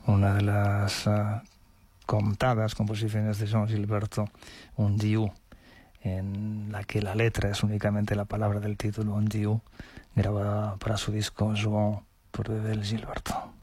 una de las contadas composiciones de Joan Gilberto, Un Diu, en la que la letra es únicamente la palabra del título, Un Diu, grabada para su disco Joan por Bebel Gilberto.